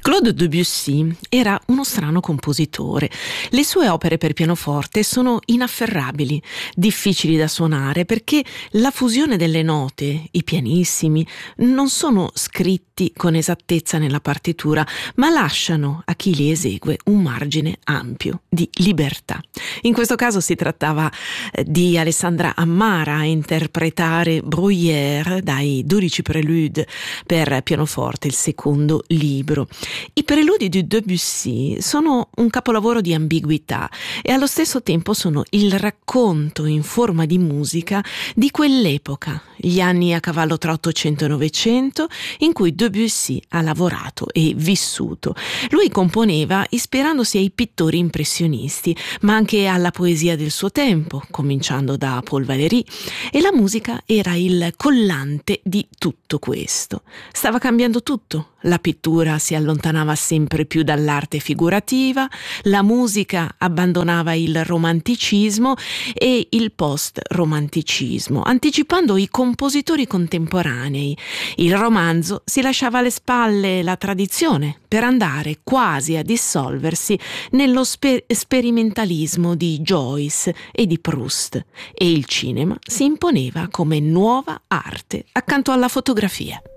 Claude Debussy era uno strano compositore. Le sue opere per pianoforte sono inafferrabili, difficili da suonare perché la fusione delle note, i pianissimi, non sono scritti con esattezza nella partitura, ma lasciano a chi li esegue un margine ampio di libertà. In questo caso si trattava di Alessandra Ammara a interpretare Bruyère dai 12 prelude per pianoforte, il secondo libro. I preludi di Debussy sono un capolavoro di ambiguità e allo stesso tempo sono il racconto in forma di musica di quell'epoca, gli anni a cavallo tra 800 e 900, in cui Debussy ha lavorato e vissuto. Lui componeva ispirandosi ai pittori impressionisti, ma anche alla poesia del suo tempo, cominciando da Paul Valéry, e la musica era il collante di tutto questo. Stava cambiando tutto. La pittura si allontanava sempre più dall'arte figurativa, la musica abbandonava il romanticismo e il post-romanticismo, anticipando i compositori contemporanei. Il romanzo si lasciava alle spalle la tradizione per andare quasi a dissolversi nello sperimentalismo di Joyce e di Proust, e il cinema si imponeva come nuova arte accanto alla fotografia.